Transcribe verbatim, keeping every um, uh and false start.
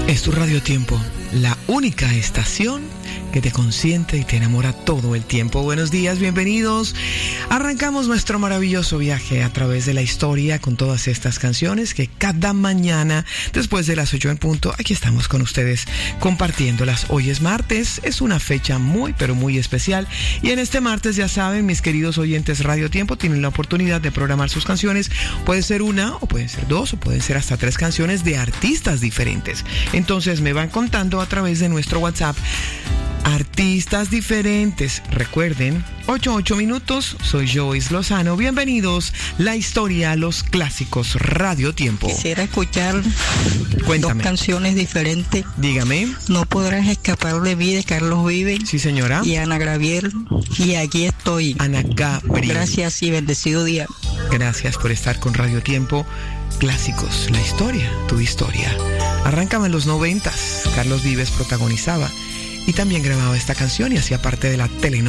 Es tu Radio Tiempo, la única estación que te consiente y te enamora todo el tiempo. Buenos días, bienvenidos. Arrancamos nuestro maravilloso viaje a través de la historia con todas estas canciones que cada mañana, después de las ocho en punto, aquí estamos con ustedes compartiéndolas. Hoy es martes, es una fecha muy, pero muy especial. Y en este martes, ya saben, mis queridos oyentes Radio Tiempo, tienen la oportunidad de programar sus canciones. Puede ser una, o pueden ser dos, o pueden ser hasta tres canciones de artistas diferentes. Entonces me van contando a través de nuestro WhatsApp. Artistas diferentes. Recuerden, ocho ocho minutos. Soy Joyce Lozano. Bienvenidos. La historia, los clásicos Radio Tiempo. Quisiera escuchar Cuéntame. dos canciones diferentes. Dígame. No podrás escapar de mí, de Carlos Vives. Sí, señora. Y Ana Gabriel. Y aquí estoy. Ana Gabriel. Gracias y bendecido día. Gracias por estar con Radio Tiempo. Clásicos, la historia, tu historia. Arráncame en los noventas. Carlos Vives protagonizaba y también grababa esta canción y hacía parte de la telenovela